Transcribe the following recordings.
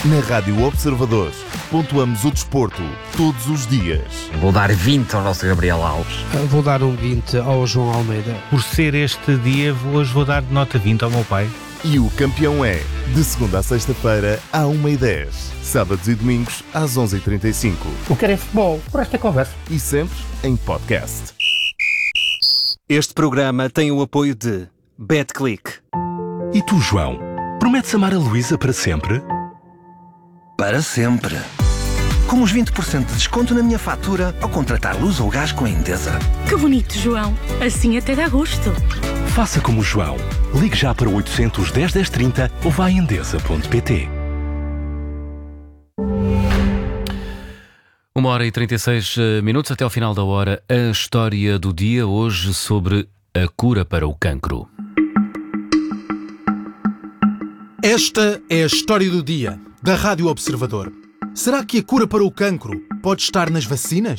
Na Rádio Observador, pontuamos o desporto todos os dias. Vou dar 20 ao nosso Gabriel Alves. Vou dar um 20 ao João Almeida. Por ser este dia, hoje vou dar de nota 20 ao meu pai. E o campeão é, de segunda à sexta-feira, à 1h10. Sábados e domingos, às 11h35. O que é futebol, por esta conversa. E sempre em podcast. Este programa tem o apoio de BetClick. E tu, João, prometes amar a Luísa para sempre? Para sempre. Com os 20% de desconto na minha fatura ao contratar luz ou gás com a Endesa. Que bonito, João. Assim até dá gosto. Faça como o João. Ligue já para 800 10 10 30 ou vá a endesa.pt. 1h36 até ao final da hora. A história do dia hoje sobre a cura para o cancro. Esta é a história do dia da Rádio Observador. Será que a cura para o cancro pode estar nas vacinas?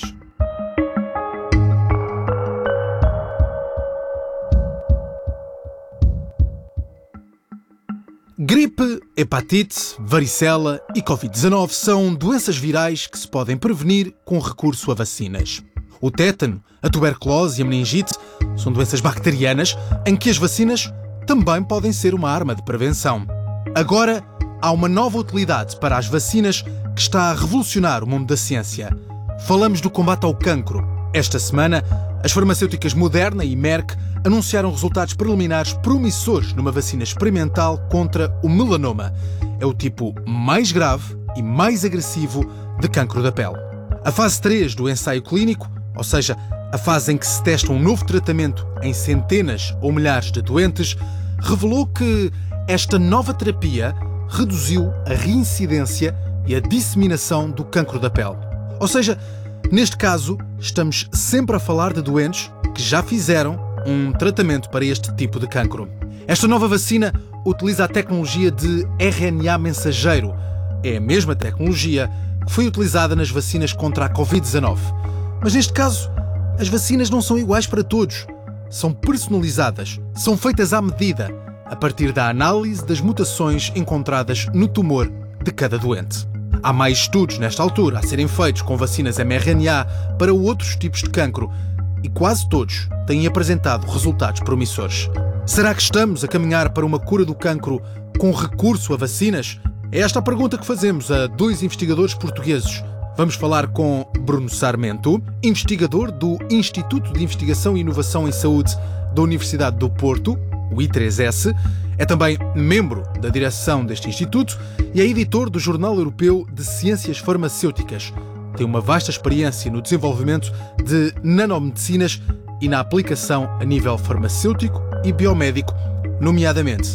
Gripe, hepatite, varicela e Covid-19 são doenças virais que se podem prevenir com recurso a vacinas. O tétano, a tuberculose e a meningite são doenças bacterianas em que as vacinas também podem ser uma arma de prevenção. Agora, há uma nova utilidade para as vacinas que está a revolucionar o mundo da ciência. Falamos do combate ao cancro. Esta semana, as farmacêuticas Moderna e Merck anunciaram resultados preliminares promissores numa vacina experimental contra o melanoma. É o tipo mais grave e mais agressivo de cancro da pele. A fase 3 do ensaio clínico, ou seja, a fase em que se testa um novo tratamento em centenas ou milhares de doentes, revelou que esta nova terapia reduziu a reincidência e a disseminação do cancro da pele. Ou seja, neste caso, estamos sempre a falar de doentes que já fizeram um tratamento para este tipo de cancro. Esta nova vacina utiliza a tecnologia de RNA mensageiro. É a mesma tecnologia que foi utilizada nas vacinas contra a Covid-19. Mas neste caso, as vacinas não são iguais para todos. São personalizadas, são feitas à medida, a partir da análise das mutações encontradas no tumor de cada doente. Há mais estudos nesta altura a serem feitos com vacinas mRNA para outros tipos de cancro e quase todos têm apresentado resultados promissores. Será que estamos a caminhar para uma cura do cancro com recurso a vacinas? É esta a pergunta que fazemos a dois investigadores portugueses. Vamos falar com Bruno Sarmento, investigador do Instituto de Investigação e Inovação em Saúde da Universidade do Porto, o I3S, é também membro da direção deste instituto e é editor do Jornal Europeu de Ciências Farmacêuticas. Tem uma vasta experiência no desenvolvimento de nanomedicinas e na aplicação a nível farmacêutico e biomédico, nomeadamente